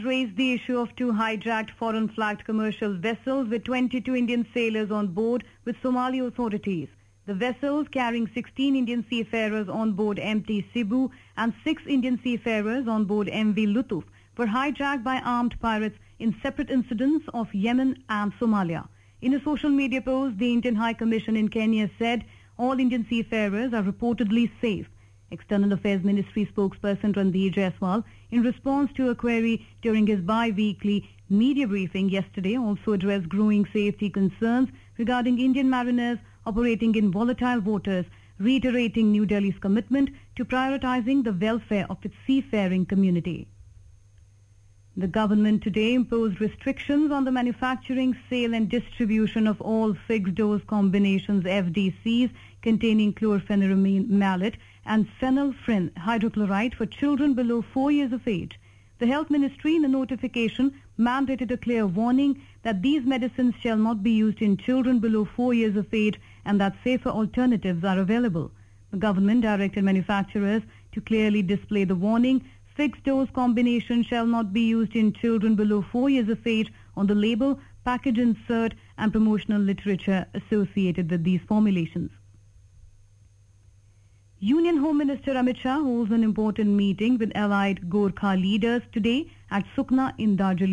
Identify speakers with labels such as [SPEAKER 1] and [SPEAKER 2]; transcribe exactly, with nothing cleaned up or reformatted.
[SPEAKER 1] Raised the issue of two hijacked foreign-flagged commercial vessels with twenty-two Indian sailors on board with Somali authorities. The vessels, carrying sixteen Indian seafarers on board M T Cebu and six Indian seafarers on board M V Lutuf, were hijacked by armed pirates in separate incidents of Yemen and Somalia. In a social media post, the Indian High Commission in Kenya said all Indian seafarers are reportedly safe. External Affairs Ministry spokesperson Ranveer Jaiswal, in response to a query during his bi-weekly media briefing yesterday, also addressed growing safety concerns regarding Indian mariners operating in volatile waters, reiterating New Delhi's commitment to prioritizing the welfare of its seafaring community. The government today imposed restrictions on the manufacturing, sale and distribution of all fixed-dose combinations F D Cs containing chlorpheniramine malate and phenylphrin hydrochloride for children below four years of age. The Health Ministry, in a notification, mandated a clear warning that these medicines shall not be used in children below four years of age and that safer alternatives are available. The government directed manufacturers to clearly display the warning, fixed-dose combination shall not be used in children below four years of age on the label, package insert and promotional literature associated with these formulations. Union Home Minister Amit Shah holds an important meeting with allied Gorkha leaders today at Sukna in Darjeeling.